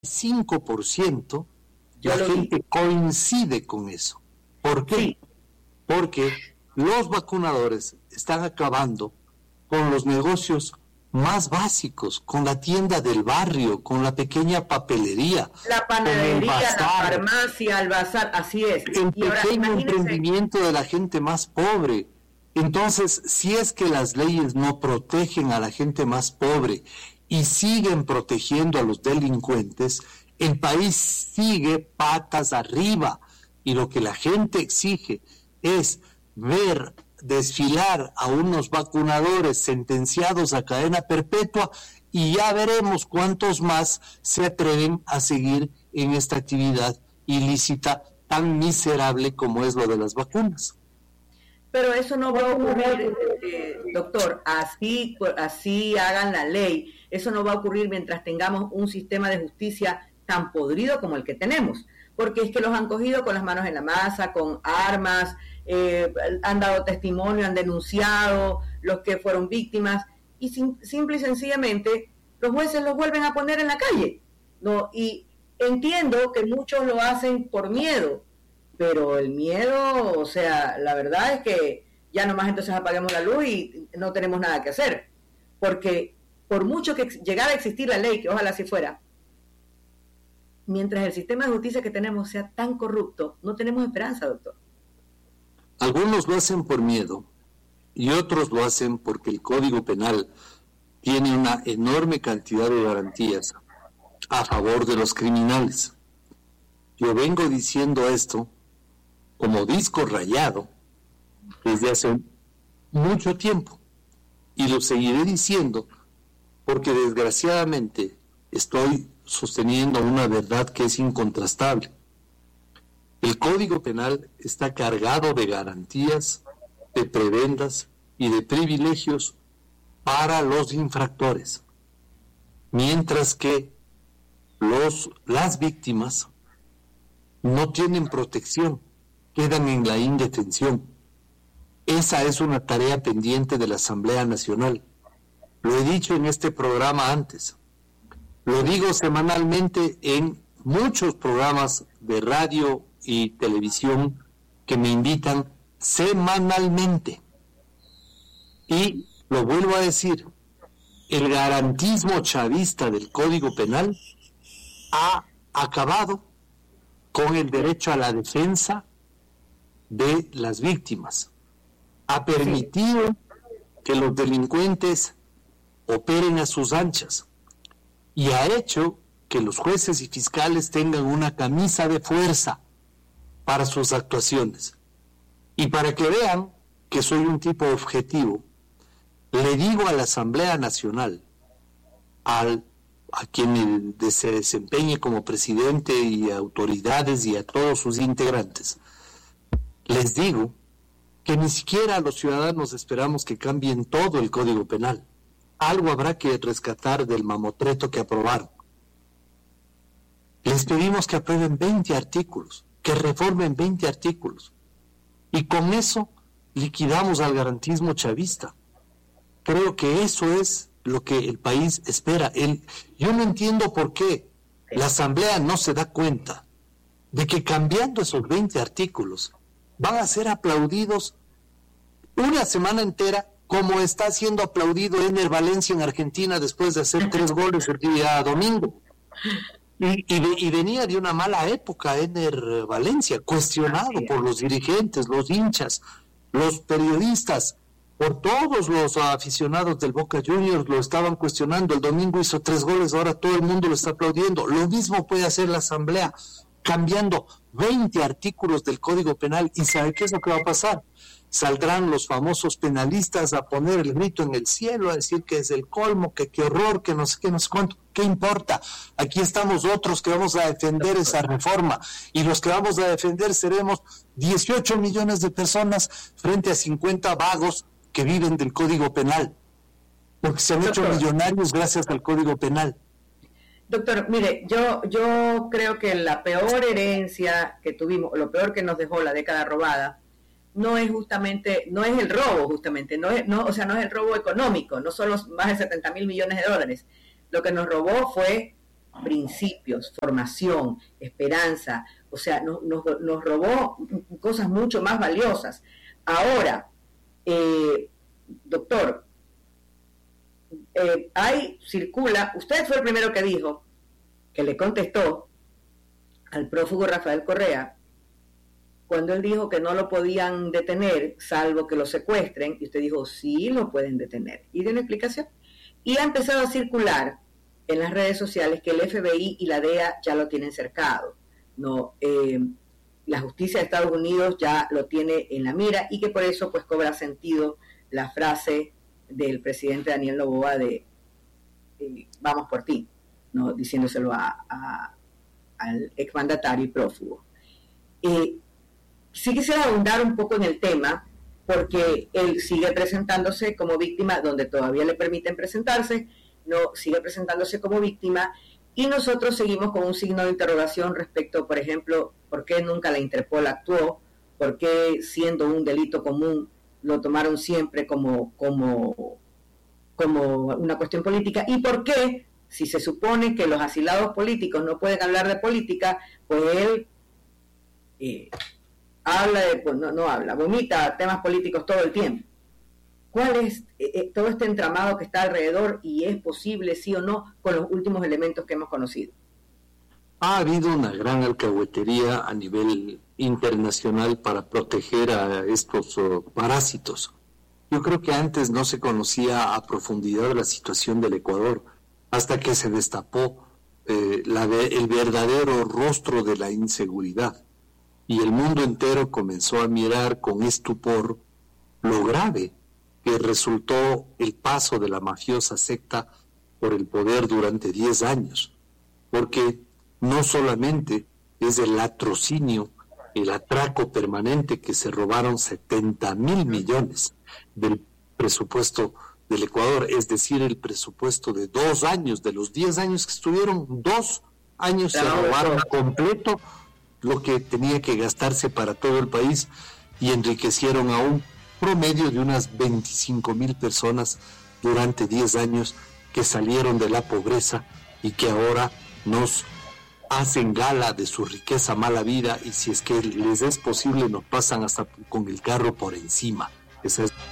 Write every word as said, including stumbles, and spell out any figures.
cinco por ciento la gente vi. coincide con eso. ¿Por qué? Sí. Porque los vacunadores están acabando con los negocios más básicos, con la tienda del barrio, con la pequeña papelería, la panadería, la farmacia, el bazar, así es. El y pequeño ahora, emprendimiento de la gente más pobre. Entonces, si es que las leyes no protegen a la gente más pobre y siguen protegiendo a los delincuentes, el país sigue patas arriba. Y lo que la gente exige es ver desfilar a unos vacunadores sentenciados a cadena perpetua y ya veremos cuántos más se atreven a seguir en esta actividad ilícita tan miserable como es lo de las vacunas. Pero eso no va a ocurrir, eh, doctor, así, así hagan la ley, eso no va a ocurrir mientras tengamos un sistema de justicia tan podrido como el que tenemos, porque es que los han cogido con las manos en la masa, con armas, eh, han dado testimonio, han denunciado los que fueron víctimas, y sim, simple y sencillamente los jueces los vuelven a poner en la calle, ¿no? Y entiendo que muchos lo hacen por miedo, pero el miedo, o sea, la verdad es que ya nomás entonces apaguemos la luz y no tenemos nada que hacer, porque por mucho que llegara a existir la ley, que ojalá así fuera, mientras el sistema de justicia que tenemos sea tan corrupto, no tenemos esperanza, doctor. Algunos lo hacen por miedo y otros lo hacen porque el Código Penal tiene una enorme cantidad de garantías a favor de los criminales. Yo vengo diciendo esto como disco rayado desde hace mucho tiempo y lo seguiré diciendo porque desgraciadamente estoy sosteniendo una verdad que es incontrastable. El Código Penal está cargado de garantías, de prebendas y de privilegios para los infractores, mientras que los, las víctimas no tienen protección, quedan en la indefensión. Esa es una tarea pendiente de la Asamblea Nacional. Lo he dicho en este programa antes. Lo digo semanalmente en muchos programas de radio y televisión que me invitan semanalmente. Y lo vuelvo a decir, el garantismo chavista del Código Penal ha acabado con el derecho a la defensa de las víctimas. Ha permitido que los delincuentes operen a sus anchas y ha hecho que los jueces y fiscales tengan una camisa de fuerza para sus actuaciones. Y para que vean que soy un tipo objetivo, le digo a la Asamblea Nacional, al, a quien se desempeñe como presidente y autoridades y a todos sus integrantes, les digo que ni siquiera los ciudadanos esperamos que cambien todo el Código Penal. Algo habrá que rescatar del mamotreto que aprobaron. Les pedimos que aprueben veinte artículos, que reformen veinte artículos. Y con eso liquidamos al garantismo chavista. Creo que eso es lo que el país espera. El, yo no entiendo por qué la Asamblea no se da cuenta de que cambiando esos veinte artículos van a ser aplaudidos una semana entera, como está siendo aplaudido Ener Valencia en Argentina después de hacer tres goles el día domingo. Y, y, y venía de una mala época Ener Valencia, cuestionado por los dirigentes, los hinchas, los periodistas, por todos los aficionados del Boca Juniors lo estaban cuestionando. El domingo hizo tres goles, ahora todo el mundo lo está aplaudiendo. Lo mismo puede hacer la Asamblea, cambiando veinte artículos del Código Penal. ¿Y sabe qué es lo que va a pasar? Saldrán los famosos penalistas a poner el grito en el cielo, a decir que es el colmo, que qué horror, que no sé qué, no sé cuánto. ¿Qué importa? Aquí estamos otros que vamos a defender esa reforma, y los que vamos a defender seremos dieciocho millones de personas frente a cincuenta vagos que viven del Código Penal, porque se han hecho millonarios gracias al Código Penal. Doctor, mire, yo yo creo que la peor herencia que tuvimos, lo peor que nos dejó la década robada, no es justamente, no es el robo justamente, no es, no, o sea, no es el robo económico, no son los más de setenta mil millones de dólares. Lo que nos robó fue principios, formación, esperanza, o sea, nos, nos, nos robó cosas mucho más valiosas. Ahora, eh, doctor, eh, hay, circula, usted fue el primero que dijo, que le contestó al prófugo Rafael Correa, cuando él dijo que no lo podían detener, salvo que lo secuestren, y usted dijo, sí, lo pueden detener. Y dio una explicación. Y ha empezado a circular en las redes sociales que el F B I y la D E A ya lo tienen cercado. No, eh, la justicia de Estados Unidos ya lo tiene en la mira y que por eso pues cobra sentido la frase del presidente Daniel Noboa de eh, vamos por ti, no diciéndoselo a, a, al exmandatario y prófugo. Eh, sí quisiera ahondar un poco en el tema porque él sigue presentándose como víctima donde todavía le permiten presentarse, no sigue presentándose como víctima y nosotros seguimos con un signo de interrogación respecto, por ejemplo, por qué nunca la Interpol actuó, por qué siendo un delito común lo tomaron siempre como, como, como una cuestión política y por qué, si se supone que los asilados políticos no pueden hablar de política, pues él eh, habla de, pues no, no habla, vomita temas políticos todo el tiempo. ¿Cuál es eh, todo este entramado que está alrededor y es posible, sí o no, con los últimos elementos que hemos conocido? Ha habido una gran alcahuetería a nivel internacional para proteger a estos uh, parásitos. Yo creo que antes no se conocía a profundidad la situación del Ecuador, hasta que se destapó eh, la de, el verdadero rostro de la inseguridad. Y el mundo entero comenzó a mirar con estupor lo grave que resultó el paso de la mafiosa secta por el poder durante diez años, porque no solamente es el latrocinio, el atraco permanente que se robaron setenta mil millones del presupuesto del Ecuador, es decir, el presupuesto de dos años, de los diez años que estuvieron, dos años se robaron completo lo que tenía que gastarse para todo el país y enriquecieron a un promedio de unas veinticinco mil personas durante diez años que salieron de la pobreza y que ahora nos hacen gala de su riqueza mala vida y si es que les es posible nos pasan hasta con el carro por encima. Esa es